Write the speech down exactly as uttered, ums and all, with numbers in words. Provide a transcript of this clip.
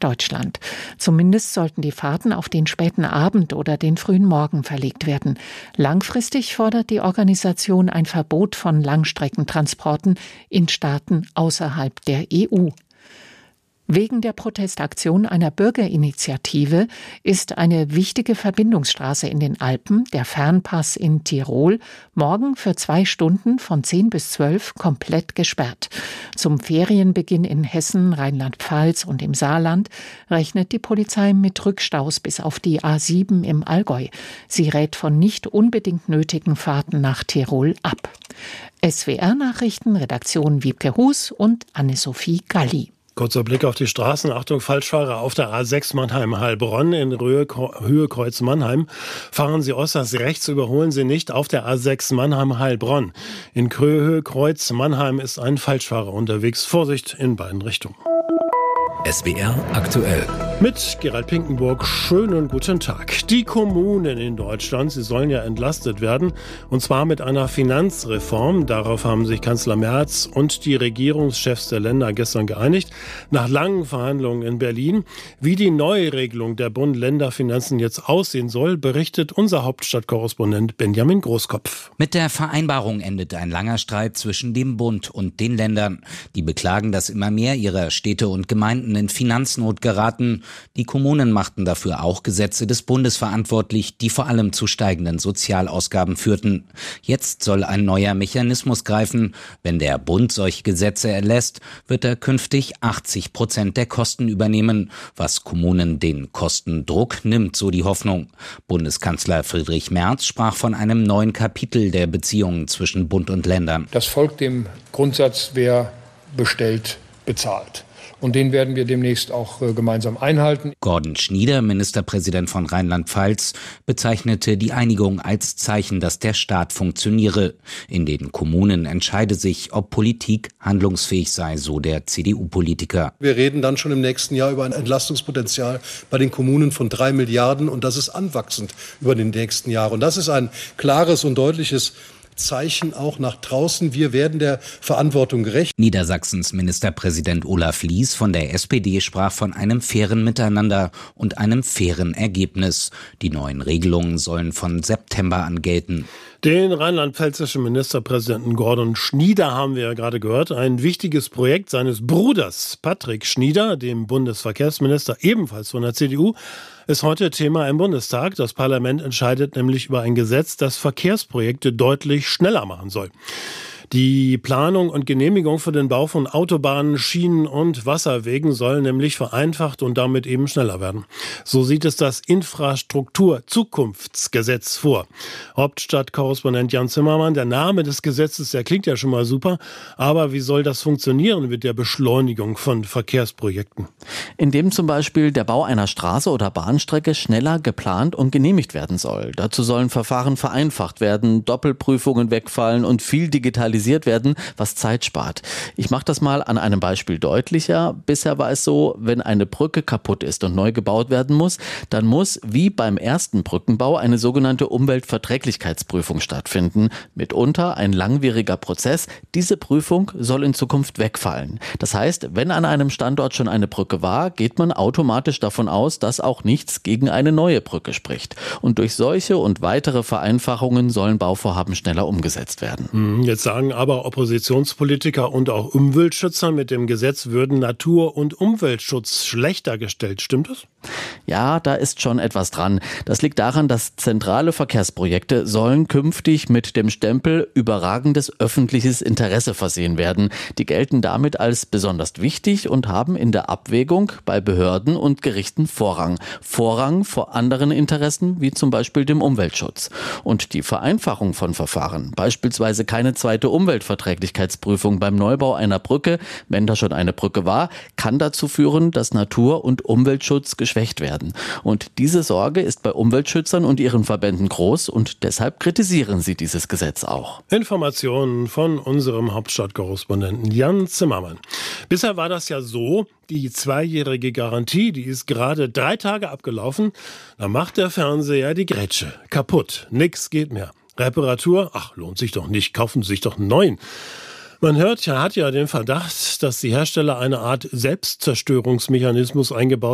Deutschland. Zumindest sollten die Fahrten auf den späten Abend oder den frühen Morgen verlegt werden. Langfristig fordert die Organisation ein Verbot von Langstreckentransporten in Staaten außerhalb der E U. Wegen der Protestaktion einer Bürgerinitiative ist eine wichtige Verbindungsstraße in den Alpen, der Fernpass in Tirol, morgen für zwei Stunden von zehn bis zwölf komplett gesperrt. Zum Ferienbeginn in Hessen, Rheinland-Pfalz und im Saarland rechnet die Polizei mit Rückstaus bis auf die A sieben im Allgäu. Sie rät von nicht unbedingt nötigen Fahrten nach Tirol ab. S W R-Nachrichten, Redaktion Wiebke Hus und Anne-Sophie Galli. Kurzer Blick auf die Straßen. Achtung, Falschfahrer auf der A sechs Mannheim-Heilbronn in Höhe Kreuz Mannheim. Fahren Sie ostwärts rechts, überholen Sie nicht auf der A sechs Mannheim-Heilbronn. In Höhe Kreuz Mannheim ist ein Falschfahrer unterwegs. Vorsicht in beiden Richtungen. S W R aktuell. Mit Gerald Pinkenburg, schönen guten Tag. Die Kommunen in Deutschland, sie sollen ja entlastet werden, und zwar mit einer Finanzreform. Darauf haben sich Kanzler Merz und die Regierungschefs der Länder gestern geeinigt, nach langen Verhandlungen in Berlin. Wie die Neuregelung der Bund-Länder-Finanzen jetzt aussehen soll, berichtet unser Hauptstadtkorrespondent Benjamin Großkopf. Mit der Vereinbarung endet ein langer Streit zwischen dem Bund und den Ländern. Die beklagen, dass immer mehr ihrer Städte und Gemeinden in Finanznot geraten. Die Kommunen machten dafür auch Gesetze des Bundes verantwortlich, die vor allem zu steigenden Sozialausgaben führten. Jetzt soll ein neuer Mechanismus greifen. Wenn der Bund solche Gesetze erlässt, wird er künftig achtzig Prozent der Kosten übernehmen, was Kommunen den Kostendruck nimmt, so die Hoffnung. Bundeskanzler Friedrich Merz sprach von einem neuen Kapitel der Beziehungen zwischen Bund und Ländern. Das folgt dem Grundsatz, wer bestellt, bezahlt. Und den werden wir demnächst auch äh, gemeinsam einhalten. Gordon Schnieder, Ministerpräsident von Rheinland-Pfalz, bezeichnete die Einigung als Zeichen, dass der Staat funktioniere. In den Kommunen entscheide sich, ob Politik handlungsfähig sei, so der C D U-Politiker. Wir reden dann schon im nächsten Jahr über ein Entlastungspotenzial bei den Kommunen von drei Milliarden und das ist anwachsend über den nächsten Jahren. Und das ist ein klares und deutliches Zeichen auch nach draußen. Wir werden der Verantwortung gerecht. Niedersachsens Ministerpräsident Olaf Lies von der S P D sprach von einem fairen Miteinander und einem fairen Ergebnis. Die neuen Regelungen sollen von September an gelten. Den rheinland-pfälzischen Ministerpräsidenten Gordon Schnieder haben wir ja gerade gehört. Ein wichtiges Projekt seines Bruders Patrick Schnieder, dem Bundesverkehrsminister, ebenfalls von der C D U, ist heute Thema im Bundestag. Das Parlament entscheidet nämlich über ein Gesetz, das Verkehrsprojekte deutlich schneller machen soll. Die Planung und Genehmigung für den Bau von Autobahnen, Schienen und Wasserwegen soll nämlich vereinfacht und damit eben schneller werden. So sieht es das Infrastruktur-Zukunftsgesetz vor. Hauptstadtkorrespondent Jan Zimmermann, der Name des Gesetzes, der klingt ja schon mal super, aber wie soll das funktionieren mit der Beschleunigung von Verkehrsprojekten? Indem zum Beispiel der Bau einer Straße oder Bahnstrecke schneller geplant und genehmigt werden soll. Dazu sollen Verfahren vereinfacht werden, Doppelprüfungen wegfallen und viel digitalisiert werden, was Zeit spart. Ich mache das mal an einem Beispiel deutlicher. Bisher war es so, wenn eine Brücke kaputt ist und neu gebaut werden muss, dann muss, wie beim ersten Brückenbau, eine sogenannte Umweltverträglichkeitsprüfung stattfinden. Mitunter ein langwieriger Prozess. Diese Prüfung soll in Zukunft wegfallen. Das heißt, wenn an einem Standort schon eine Brücke war, geht man automatisch davon aus, dass auch nichts gegen eine neue Brücke spricht. Und durch solche und weitere Vereinfachungen sollen Bauvorhaben schneller umgesetzt werden. Jetzt sagen aber Oppositionspolitiker und auch Umweltschützer, mit dem Gesetz würden Natur- und Umweltschutz schlechter gestellt. Stimmt das? Ja, da ist schon etwas dran. Das liegt daran, dass zentrale Verkehrsprojekte sollen künftig mit dem Stempel überragendes öffentliches Interesse versehen werden. Die gelten damit als besonders wichtig und haben in der Abwägung bei Behörden und Gerichten Vorrang. Vorrang vor anderen Interessen, wie zum Beispiel dem Umweltschutz. Und die Vereinfachung von Verfahren, beispielsweise keine zweite Umweltverträglichkeitsprüfung beim Neubau einer Brücke, wenn da schon eine Brücke war, kann dazu führen, dass Natur- und Umweltschutz geschwächt werden. Und diese Sorge ist bei Umweltschützern und ihren Verbänden groß und deshalb kritisieren sie dieses Gesetz auch. Informationen von unserem Hauptstadtkorrespondenten Jan Zimmermann. Bisher war das ja so, die zweijährige Garantie, die ist gerade drei Tage abgelaufen. Da macht der Fernseher die Grätsche. Kaputt, nix geht mehr. Reparatur? Ach, lohnt sich doch nicht, kaufen Sie sich doch einen neuen. Man hört, er hat ja den Verdacht, dass die Hersteller eine Art Selbstzerstörungsmechanismus eingebaut